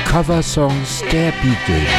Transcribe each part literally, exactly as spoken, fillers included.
Coversongs der Beatles.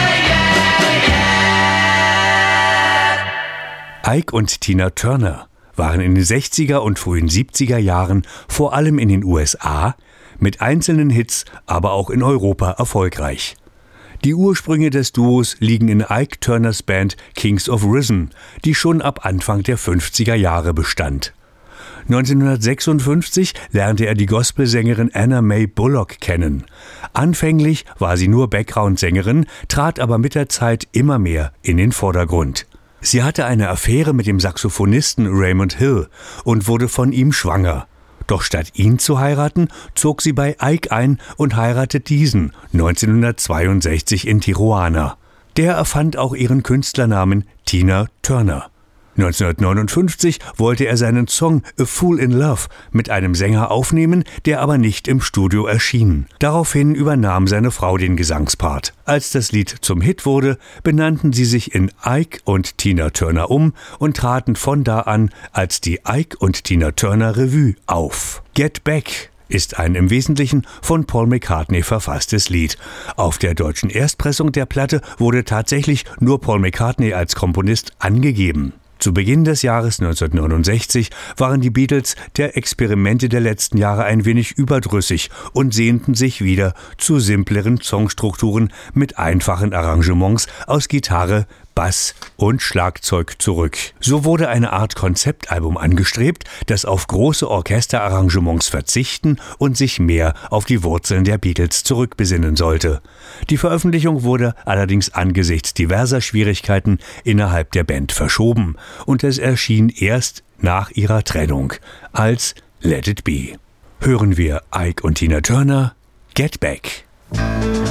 Ike und Tina Turner waren in den sechziger und frühen siebziger Jahren vor allem in den U S A mit einzelnen Hits, aber auch in Europa erfolgreich. Die Ursprünge des Duos liegen in Ike Turners Band Kings of Rhythm, die schon ab Anfang der fünfziger Jahre bestand. neunzehnhundertsechsundfünfzig lernte er die Gospelsängerin Anna Mae Bullock kennen. Anfänglich war sie nur Background-Sängerin, trat aber mit der Zeit immer mehr in den Vordergrund. Sie hatte eine Affäre mit dem Saxophonisten Raymond Hill und wurde von ihm schwanger. Doch statt ihn zu heiraten, zog sie bei Ike ein und heiratet diesen neunzehnhundertzweiundsechzig in Tijuana. Der erfand auch ihren Künstlernamen Tina Turner. neunzehnhundertneunundfünfzig wollte er seinen Song A Fool in Love mit einem Sänger aufnehmen, der aber nicht im Studio erschien. Daraufhin übernahm seine Frau den Gesangspart. Als das Lied zum Hit wurde, benannten sie sich in Ike und Tina Turner um und traten von da an als die Ike und Tina Turner Revue auf. Get Back ist ein im Wesentlichen von Paul McCartney verfasstes Lied. Auf der deutschen Erstpressung der Platte wurde tatsächlich nur Paul McCartney als Komponist angegeben. Zu Beginn des Jahres neunzehnhundertneunundsechzig waren die Beatles der Experimente der letzten Jahre ein wenig überdrüssig und sehnten sich wieder zu simpleren Songstrukturen mit einfachen Arrangements aus Gitarre, Bass und Schlagzeug zurück. So wurde eine Art Konzeptalbum angestrebt, das auf große Orchesterarrangements verzichten und sich mehr auf die Wurzeln der Beatles zurückbesinnen sollte. Die Veröffentlichung wurde allerdings angesichts diverser Schwierigkeiten innerhalb der Band verschoben und es erschien erst nach ihrer Trennung als Let It Be. Hören wir Ike und Tina Turner, Get Back.